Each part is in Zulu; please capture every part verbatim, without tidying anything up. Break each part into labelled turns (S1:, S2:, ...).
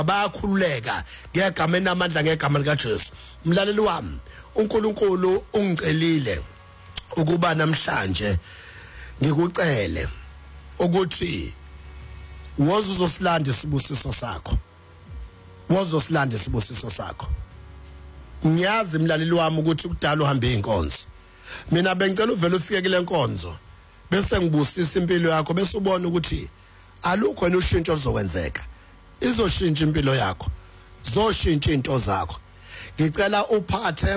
S1: bayakhululeka ngegama enamandla ngegama lika Jesu. Mlaleli wami, uNkulunkulu ungicelile ukuba namhlanje ngikucele ukuthi woza uzosilanda isibusiso sakho. Woza uzosilanda isibusiso sakho. Ngiyazi mlaleli wami ukuthi kudala uhambe inkonzo. Mina bengicela uvele ufike kule nkonzo bese ngibusisa impilo yakho bese ubona ukuthi alukho ushintsho lizokwenzeka. Izoshintsha impilo yakho. Zoshintsha into zakho. Ngicela uphathe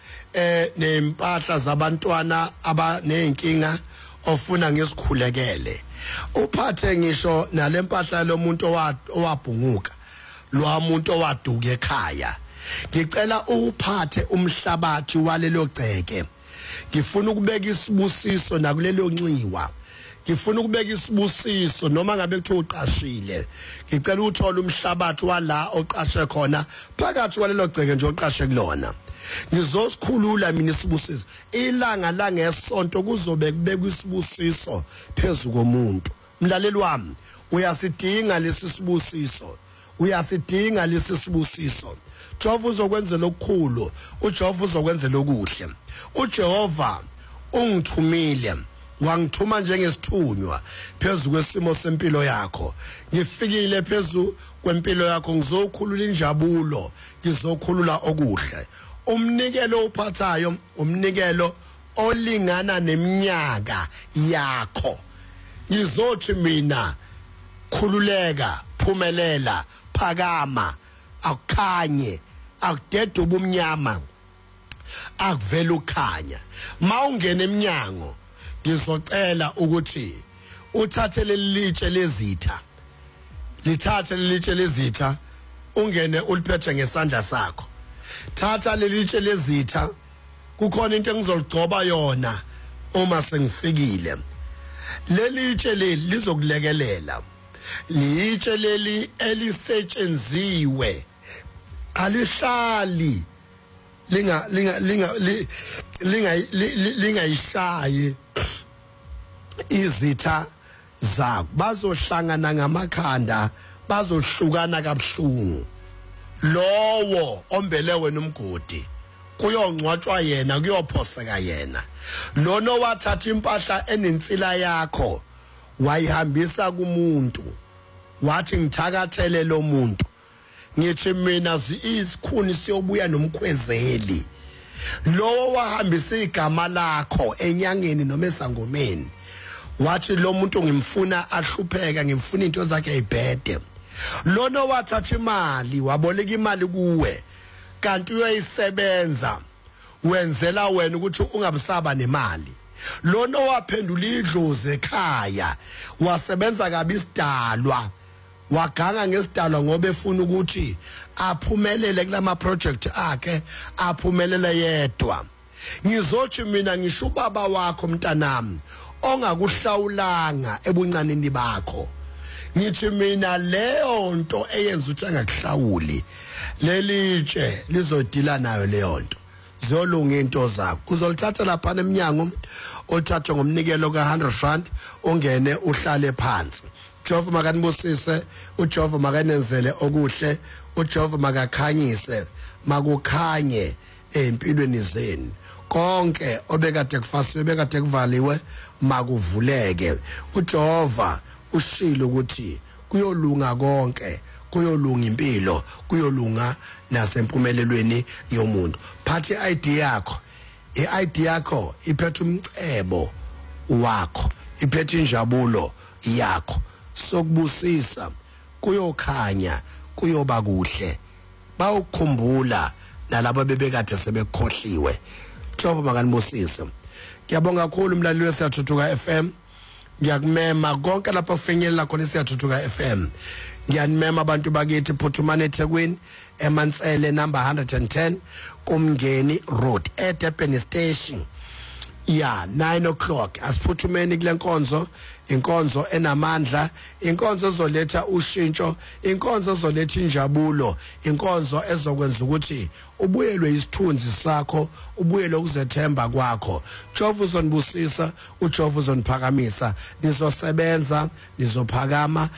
S1: eh nempahla zabantwana abanenkinga ofuna ngisikhulekele. Uphathe ngisho nalempahla lomuntu owabhunguka. Lo muntu owaduka ekhaya. Ngicela uphathe umhlabathi walelo gceke. Ngifuna ukubeka isibusiso nakulelo nxiwa. Ngifuna ukubeka isibusiso noma ngabe kuthiwa uqashile. Ngicela uthola umhlabathi wala oqashe khona phakathi kwalelo gceke nje oqashe kulona. Ngizosikhulula mina isibusiso. Ilanga la ngesonto kuzobe kubekwa isibusiso phezulu komuntu. Mlaleli wami, uyasidinga lesi sibusiso. Uyasidinga lesi sibusiso. Jehova uzokwenzela okukhulu, uJehova uzokwenzela okuhle. uJehova ungithumile, wangithuma njengesithunywa phezulu kwesimo sempilo yakho. Ngifikile phezulu kwempilo yakho ngizokhulula injabulo, ngizokhulula okuhle. Umnikelo uphathayo, umnikelo olingana neminyaka yakho. Ngizothi mina khululeka, phumelela, phakama, akukhanye, akudede ubumnyama, akuvela ukhanya. Mawungena eminyango ngizocela ukuthi uthathe lelitshe lezitha. Lithathe lelitshe lezitha ungene uliphethe ngesandla sakho. Thatha lelitshe lezitha, kukhona into engizogcoba yona uma sengifikile. Lelitshe leli lizokulekelela. Litshe leli elisetshenziwe alihlali linga linga linga linga lingayishayi izitha zakho. Bazohlangana ngamakhanda, bazohlukana kabuhlungu. Lowo ombele wena umgodi kuyongcwatshwa yena, kuyophoseka yena. Lona wathatha impahla enensila yakho wayihambisa kumuntu, wathi ngithakathele lo muntu. Ngithi mina isikhuni siyobuya nomkhwezeli. Lowo wahambisa igama lakho enyangeni noma esangomeni, wathi lo muntu ngimfuna ahlupheka, ngimfuna into zakhe ayibhede. Lona wathatha imali, waboleka imali kuwe, kanti uyayisebenza wenzela wena ukuthi ungabisaba nemali. Lona waphendula idlozi ekhaya, wasebenza kabi isidalwa, waganga ngesidalwa ngoba efuna ukuthi aphumelele kulama project akhe, aphumelele yedwa. Ngizothi mina ngisho ubaba wakho mntanami ongakuhlawulanga ebuncaneni bakho. Ngithi mina leyo nto eyenza ukuthi angakuhlawuli, lelitshe lizodila nayo leyo nto. Zolunga into zakho. Uzolithatha lapha eminyango, othatha ngomnikelo ka one hundred rand, ungene uhlale phansi. uJehova makanibusise, uJehova makanenzele okuhle, uJehova makakhanyise, makukhanye empilweni zenu. Konke obekade kufasiwe, bekade kuvaliwe, makuvuleke. uJehova ushilo ukuthi kuyolunga konke, kuyolunga impilo, kuyolunga nasempumelelweni yomuntu. Phathi I D yakho, i-I D yakho iphethe umcebo wakho, iphethe injabulo yakho. Sokubusisa kuyokhanya, kuyoba kuhle. Bawukhumbula nalabo bebekade sebekhohliwe. Jehova makanibusise. Ngiyabonga kakhulu umlaleli weSiyathuthuka F M. Ngiyakumema konke lapha kufinyelela khona iSiyathuthuka F M. Ngiyanimema abantu bakithi Phuthumani eThekwini, eMantsele number one hundred ten, Kumngeni Road eDurban Station. Yeah, nine o'clock asiphuthumeni kule nkonzo, inkonzo enamandla, inkonzo ezoletha ushintsho, inkonzo ezoletha injabulo, inkonzo ezokwenza ukuthi ubuyelwe isithunzi sakho, ubuyelwe ukuzethemba kwakho. Jehova uzonibusisa, uJehova uzoniphakamisa, nizosebenza, nizophakama.